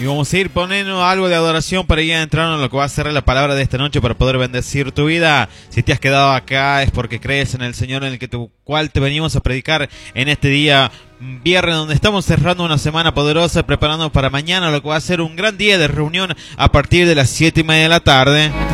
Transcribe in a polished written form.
Y vamos a ir poniendo algo de adoración para ir entrando en lo que va a ser la palabra de esta noche para poder bendecir tu vida. Si te has quedado acá es porque crees en el Señor en el cual te venimos a predicar en este día viernes, donde estamos cerrando una semana poderosa, preparando para mañana lo que va a ser un gran día de reunión a partir de las 7:30 de la tarde.